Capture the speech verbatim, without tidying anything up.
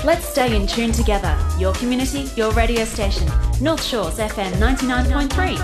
Let's stay in tune together. Your community, your radio station. North Shores F M ninety-nine point three.